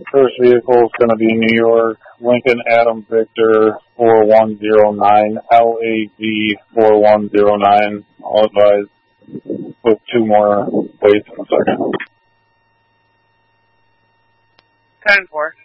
First vehicle is going to be New York, Lincoln Adam Victor 4109, LAV 4109. I'll advise with 2 more plates in a second. 10-4.